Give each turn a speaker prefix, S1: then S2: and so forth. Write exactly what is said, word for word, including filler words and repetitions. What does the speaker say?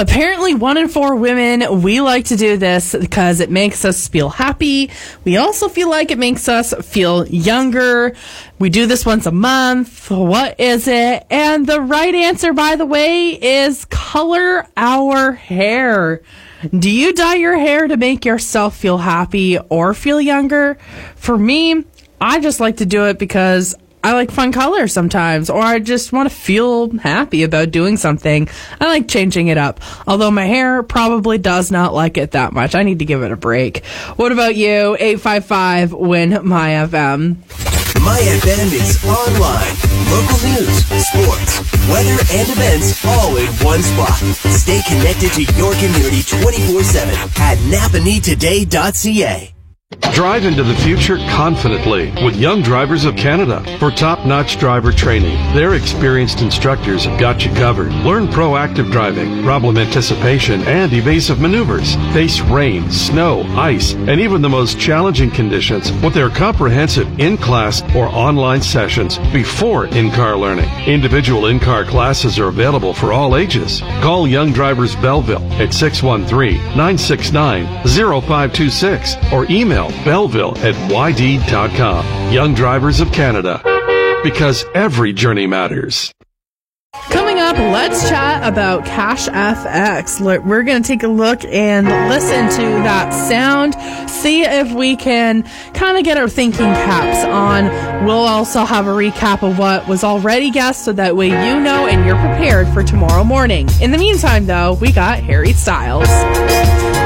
S1: Apparently, one in four women, we like to do this because it makes us feel happy. We also feel like it makes us feel younger. We do this once a month. What is it? And the right answer, by the way, is color our hair. Do you dye your hair to make yourself feel happy or feel younger? For me, I just like to do it because I like fun colors sometimes, or I just want to feel happy about doing something. I like changing it up, although my hair probably does not like it that much. I need to give it a break. What about you? eight five five, W I N, M Y F M.
S2: My F M is online. Local news, sports, weather, and events all in one spot. Stay connected to your community twenty-four seven at Napanee Today dot C A.
S3: Drive into the future confidently with Young Drivers of Canada. For top-notch driver training, their experienced instructors have got you covered. Learn proactive driving, problem anticipation, and evasive maneuvers. Face rain, snow, ice, and even the most challenging conditions with their comprehensive in-class or online sessions before in-car learning. Individual in-car classes are available for all ages. Call Young Drivers Belleville at six one three, nine six nine, zero five two six or email Belleville at y d dot com. Young Drivers of Canada, because every journey matters.
S1: Coming up, let's chat about Cash F X. Look, we're going to take a look and listen to that sound, see if we can kind of get our thinking caps on. We'll also have a recap of what was already guessed, so that way you know and you're prepared for tomorrow morning. In the meantime, though, we got Harry Styles.